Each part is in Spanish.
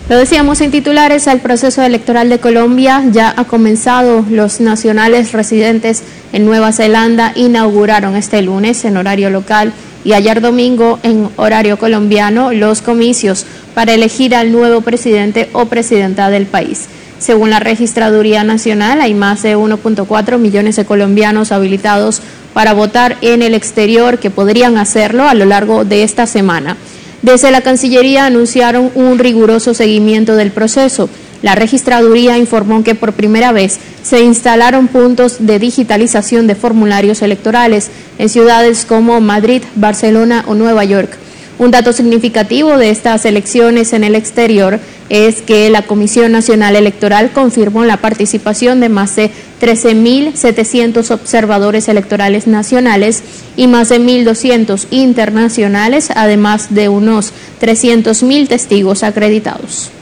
Lo decíamos en titulares, el proceso electoral de Colombia ya ha comenzado. Los nacionales residentes en Nueva Zelanda inauguraron este lunes en horario local y ayer domingo en horario colombiano los comicios para elegir al nuevo presidente o presidenta del país. Según la Registraduría Nacional, hay más de 1.4 millones de colombianos habilitados para votar en el exterior que podrían hacerlo a lo largo de esta semana. Desde la Cancillería anunciaron un riguroso seguimiento del proceso. La Registraduría informó que por primera vez se instalaron puntos de digitalización de formularios electorales en ciudades como Madrid, Barcelona o Nueva York. Un dato significativo de estas elecciones en el exterior es que la Comisión Nacional Electoral confirmó la participación de más de 13.700 observadores electorales nacionales y más de 1.200 internacionales, además de unos 300.000 testigos acreditados.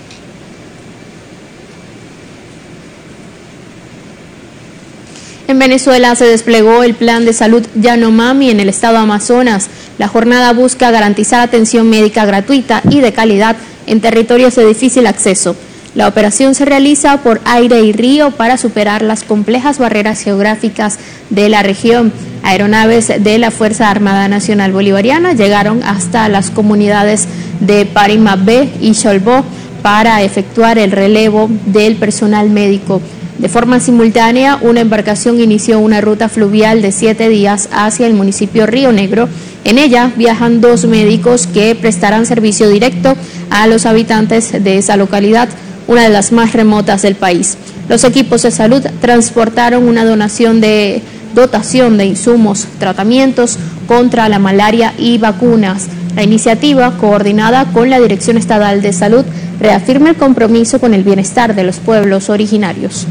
En Venezuela se desplegó el plan de salud Yanomami en el estado Amazonas. La jornada busca garantizar atención médica gratuita y de calidad en territorios de difícil acceso. La operación se realiza por aire y río para superar las complejas barreras geográficas de la región. Aeronaves de la Fuerza Armada Nacional Bolivariana llegaron hasta las comunidades de Parimabé y Cholbó para efectuar el relevo del personal médico. De forma simultánea, una embarcación inició una ruta fluvial de 7 días hacia el municipio Río Negro. En ella viajan 2 médicos que prestarán servicio directo a los habitantes de esa localidad, una de las más remotas del país. Los equipos de salud transportaron una dotación de insumos, tratamientos contra la malaria y vacunas. La iniciativa, coordinada con la Dirección Estatal de Salud, reafirma el compromiso con el bienestar de los pueblos originarios.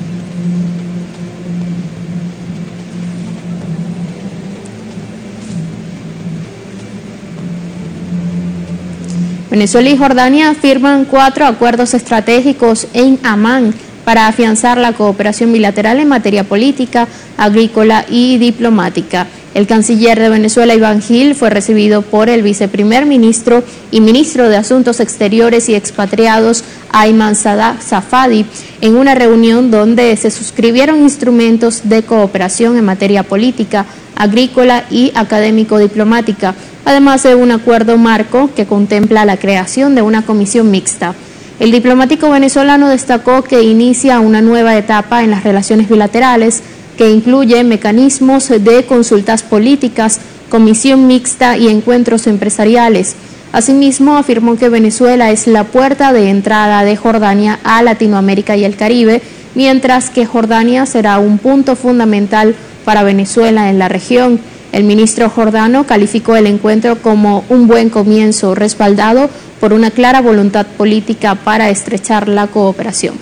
Venezuela y Jordania firman 4 acuerdos estratégicos en Amán para afianzar la cooperación bilateral en materia política, agrícola y diplomática. El canciller de Venezuela, Iván Gil, fue recibido por el viceprimer ministro y ministro de Asuntos Exteriores y Expatriados, Ayman Safadi, en una reunión donde se suscribieron instrumentos de cooperación en materia política, agrícola y académico-diplomática, además de un acuerdo marco que contempla la creación de una comisión mixta. El diplomático venezolano destacó que inicia una nueva etapa en las relaciones bilaterales que incluye mecanismos de consultas políticas, comisión mixta y encuentros empresariales. Asimismo, afirmó que Venezuela es la puerta de entrada de Jordania a Latinoamérica y el Caribe, mientras que Jordania será un punto fundamental para Venezuela en la región. El ministro jordano calificó el encuentro como un buen comienzo, respaldado por una clara voluntad política para estrechar la cooperación.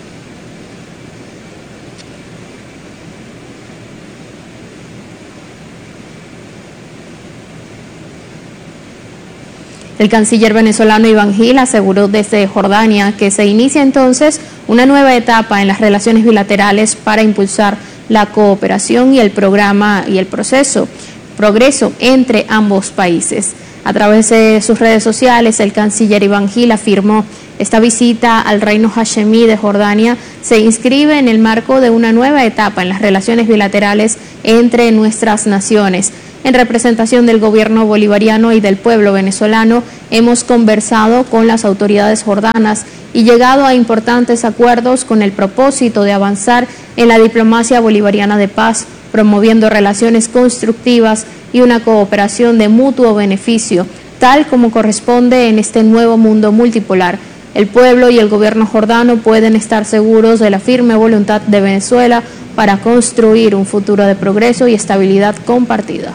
El canciller venezolano Iván Gil aseguró desde Jordania que se inicia entonces una nueva etapa en las relaciones bilaterales para impulsar la cooperación y el progreso entre ambos países. A través de sus redes sociales, el canciller Iván Gil afirmó: esta visita al Reino Hashemí de Jordania se inscribe en el marco de una nueva etapa en las relaciones bilaterales entre nuestras naciones. En representación del gobierno bolivariano y del pueblo venezolano, hemos conversado con las autoridades jordanas y llegado a importantes acuerdos con el propósito de avanzar en la diplomacia bolivariana de paz, promoviendo relaciones constructivas y una cooperación de mutuo beneficio, tal como corresponde en este nuevo mundo multipolar. El pueblo y el gobierno jordano pueden estar seguros de la firme voluntad de Venezuela para construir un futuro de progreso y estabilidad compartida.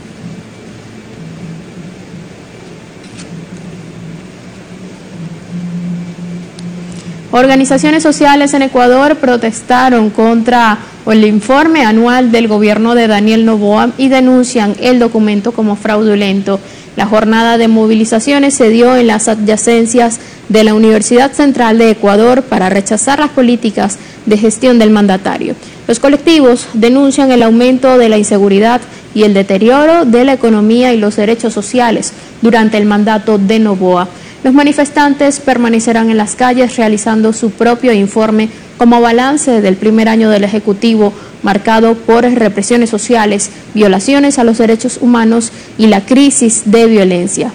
Organizaciones sociales en Ecuador protestaron contra el informe anual del gobierno de Daniel Noboa y denuncian el documento como fraudulento. La jornada de movilizaciones se dio en las adyacencias de la Universidad Central de Ecuador para rechazar las políticas de gestión del mandatario. Los colectivos denuncian el aumento de la inseguridad y el deterioro de la economía y los derechos sociales durante el mandato de Noboa. Los manifestantes permanecerán en las calles realizando su propio informe como balance del primer año del Ejecutivo, marcado por represiones sociales, violaciones a los derechos humanos y la crisis de violencia.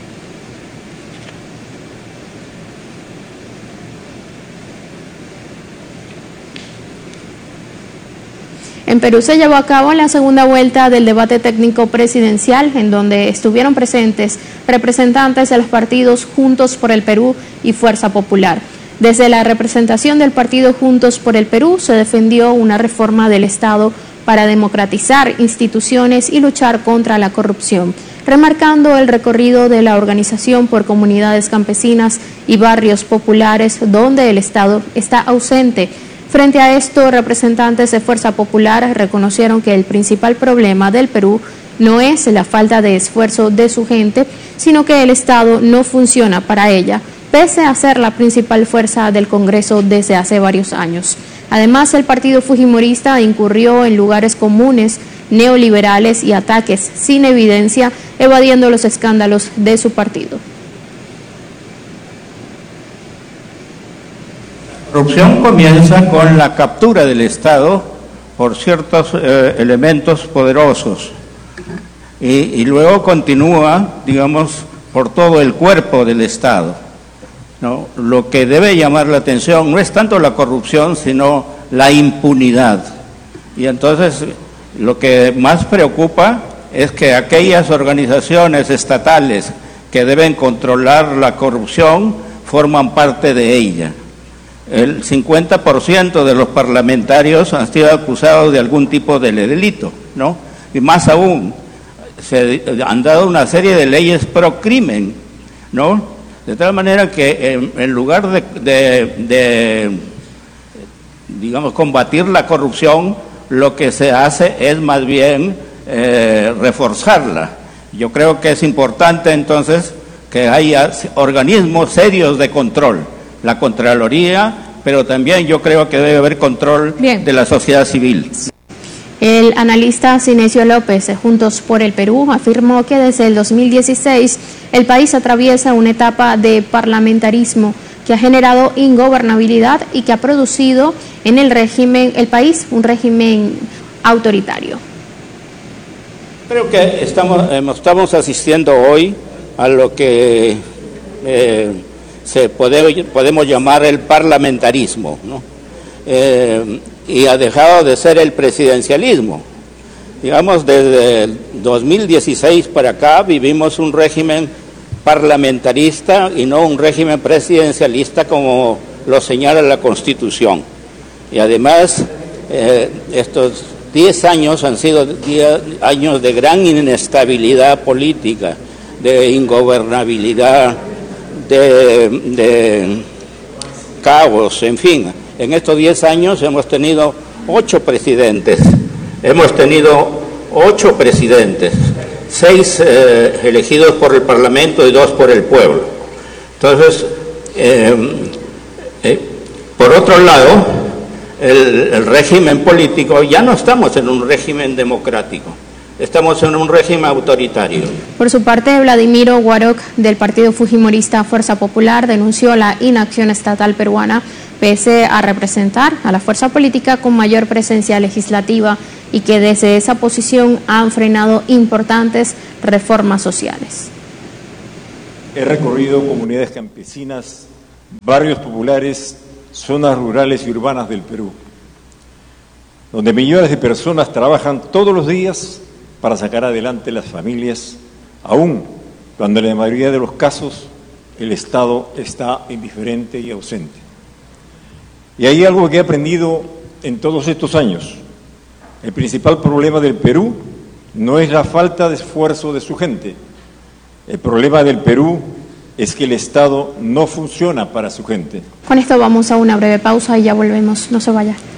En Perú se llevó a cabo la segunda vuelta del debate técnico presidencial, en donde estuvieron presentes representantes de los partidos Juntos por el Perú y Fuerza Popular. Desde la representación del partido Juntos por el Perú se defendió una reforma del Estado para democratizar instituciones y luchar contra la corrupción, remarcando el recorrido de la organización por comunidades campesinas y barrios populares donde el Estado está ausente. Frente a esto, representantes de Fuerza Popular reconocieron que el principal problema del Perú no es la falta de esfuerzo de su gente, sino que el Estado no funciona para ella, pese a ser la principal fuerza del Congreso desde hace varios años. Además, el partido fujimorista incurrió en lugares comunes, neoliberales y ataques sin evidencia, evadiendo los escándalos de su partido. La corrupción comienza con la captura del Estado por ciertos elementos poderosos y luego continúa, digamos, por todo el cuerpo del Estado, ¿no? Lo que debe llamar la atención no es tanto la corrupción, sino la impunidad. Y entonces lo que más preocupa es que aquellas organizaciones estatales que deben controlar la corrupción forman parte de ella. El 50% de los parlamentarios han sido acusados de algún tipo de delito, ¿no? Y más aún, se han dado una serie de leyes pro crimen, ¿no? De tal manera que en lugar de digamos, combatir la corrupción, lo que se hace es más bien reforzarla. Yo creo que es importante entonces que haya organismos serios de control. La Contraloría, pero también yo creo que debe haber control de la sociedad civil. El analista Sinesio López, de Juntos por el Perú, afirmó que desde el 2016 el país atraviesa una etapa de parlamentarismo que ha generado ingobernabilidad y que ha producido en el país un régimen autoritario. Creo que estamos asistiendo hoy a lo que podemos llamar el parlamentarismo, ¿no? Y ha dejado de ser el presidencialismo. Digamos, desde el 2016 para acá vivimos un régimen parlamentarista y no un régimen presidencialista como lo señala la Constitución. Y además, estos 10 años han sido 10 años de gran inestabilidad política, de ingobernabilidad, de caos, en fin. En estos 10 años hemos tenido 8 presidentes. Hemos tenido 8 presidentes, 6 elegidos por el Parlamento y 2 por el pueblo. Entonces, por otro lado, el régimen político, ya no estamos en un régimen democrático. Estamos en un régimen autoritario. Por su parte, Vladimiro Guaroc, del partido fujimorista Fuerza Popular, denunció la inacción estatal peruana, pese a representar a la fuerza política con mayor presencia legislativa y que desde esa posición han frenado importantes reformas sociales. He recorrido comunidades campesinas, barrios populares, zonas rurales y urbanas del Perú, donde millones de personas trabajan todos los días para sacar adelante las familias, aun cuando en la mayoría de los casos el Estado está indiferente y ausente. Y hay algo que he aprendido en todos estos años. El principal problema del Perú no es la falta de esfuerzo de su gente. El problema del Perú es que el Estado no funciona para su gente. Con esto vamos a una breve pausa y ya volvemos. No se vaya.